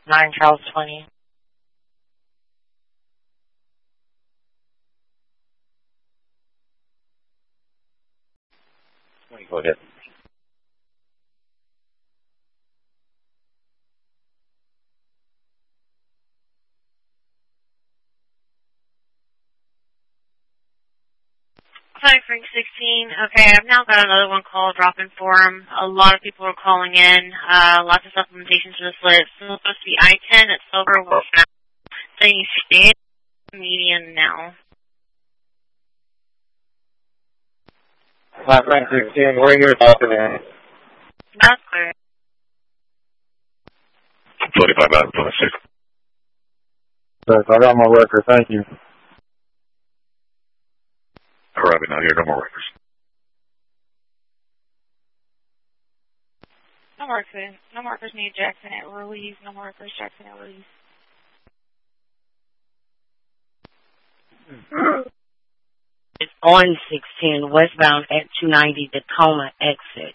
9 Charles 20. Go ahead. Hi, Frank 16. Okay, I've now got another one call drop-in form. A lot of people are calling in. Lots of supplementations for this list. It's supposed to be I-10 at Silver Wolf. Saying you stay median now. Hi, Frank 16. We're here talking in. That's clear. 25 out of 26. Yes, I got my record. Thank you. Arriving out here. No more records. No markers. No markers need Jackson at release. No markers Jackson at release. It's on 610 westbound at 290 Tacoma exit.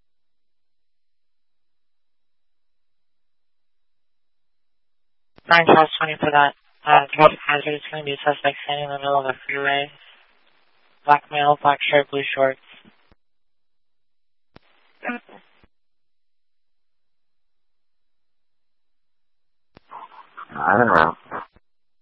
Nine Charles 20 for that. Traffic hazard is going to be a suspect standing in the middle of a freeway. Black male, black shirt, blue shorts.